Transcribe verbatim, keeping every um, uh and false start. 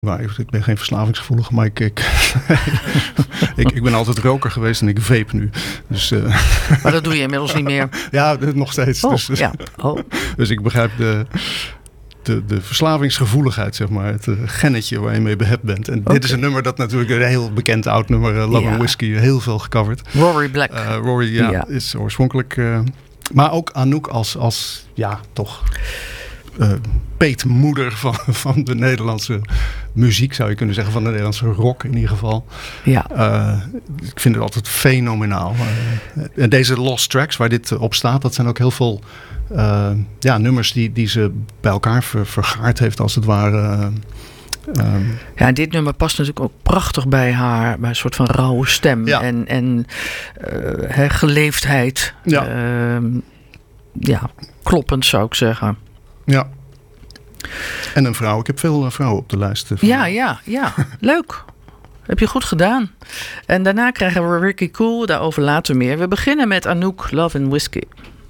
Nou, ik ben geen verslavingsgevoelig, maar ik, ik, ik, ik ben altijd roker geweest en ik vape nu. Dus, uh, maar dat doe je inmiddels niet meer? Ja, nog steeds. Oh, dus, ja. oh. dus ik begrijp de, de, de verslavingsgevoeligheid, zeg maar. Het gennetje waar je mee behept bent. En okay. Dit is een nummer dat natuurlijk een heel bekend oud nummer, uh, Love ja. and Whiskey, heel veel gecoverd. Rory Black. Uh, Rory, ja, ja, is oorspronkelijk... Uh, maar ook Anouk als, als ja, toch... Uh, peetmoeder van, van de Nederlandse muziek, zou je kunnen zeggen, van de Nederlandse rock in ieder geval. Ja. Uh, ik vind het altijd fenomenaal. Uh, en deze Lost Tracks, waar dit op staat, dat zijn ook heel veel uh, ja, nummers die, die ze bij elkaar ver, vergaard heeft, als het ware. Uh, um. Ja, dit nummer past natuurlijk ook prachtig bij haar, bij een soort van rauwe stem ja. en, en uh, her geleefdheid. Ja. Uh, ja, kloppend zou ik zeggen. Ja. En een vrouw. Ik heb veel uh, vrouwen op de lijst. Van... Ja, ja, ja. Leuk. Heb je goed gedaan. En daarna krijgen we Ricky Cool. Daarover later meer. We beginnen met Anouk, Love and Whiskey.